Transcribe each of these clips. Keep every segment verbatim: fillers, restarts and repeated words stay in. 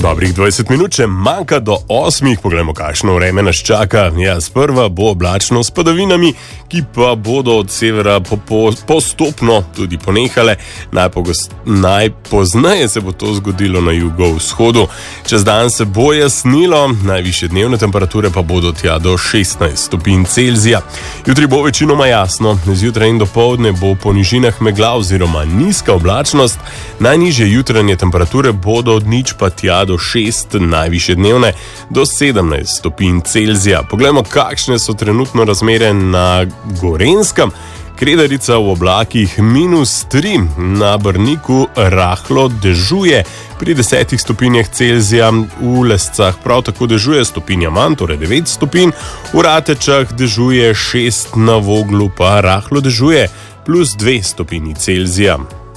Dobrih dvajset minut, če manjka do osmih, poglejmo, kakšno vreme nas čaka. Ja, sprva bo oblačno s padavinami, ki pa bodo od severa po, po, postopno tudi ponehale. Najpogost, najpozneje se bo to zgodilo na jugovzhodu. Čez dan se bo jasnilo, najvišje dnevne temperature pa bodo tja do šestnajst stopinj Celzija. Jutri bo večinoma jasno, zjutraj in dopoldne bo po nižinah megla oziroma nizka oblačnost. Najnižje jutranje temperature bodo od nič pa tja do šest, najvišje dnevne do sedemnajst stopinj Celzija. Poglejmo, kakšne so trenutno razmere na Gorenjskem. Kredarica v oblakih minus tri, na Brniku rahlo dežuje pri desetih stopinjah Celzija, v Lescah prav tako dežuje stopinja manj, torej devet stopinj, v Ratečah dežuje šest, na Voglu pa rahlo dežuje plus dve stopinji Celzija.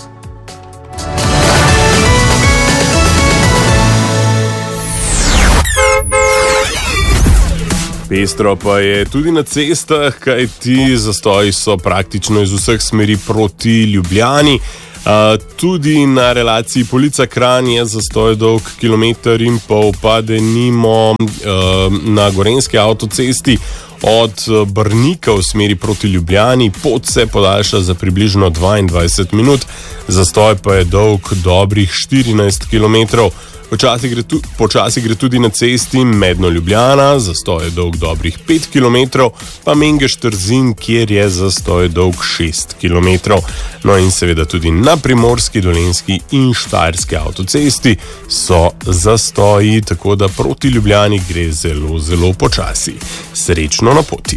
Pestro pa je tudi na cestah, kajti zastoji so praktično iz vseh smeri proti Ljubljani. Uh, tudi na relaciji Polica-Kranj je zastoj dolg kilometer in pol, pa denimo uh, na gorenjski avtocesti od Brnika v smeri proti Ljubljani pot se podaljša za približno dvaindvajset minut, zastoj pa je dolg dobrih štirinajst kilometrov. Počasi gre, tu, počasi gre tudi na cesti Medno-Ljubljana, zastoj je dolg dobrih pet kilometrov, pa Mengeš-Trzin, kjer je zastoj dolg šest kilometrov. No in seveda tudi na Primorski, Dolenjski in Štajerski avtocesti so zastoji, tako da proti Ljubljani gre zelo, zelo počasi. Srečno na poti.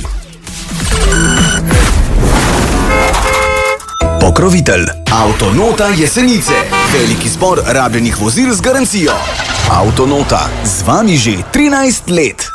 Pokrovitelj Avtonota Jesenice. Veliki zbor rabljenih vozil z garancijo. Avtonota z vami že trinajst let.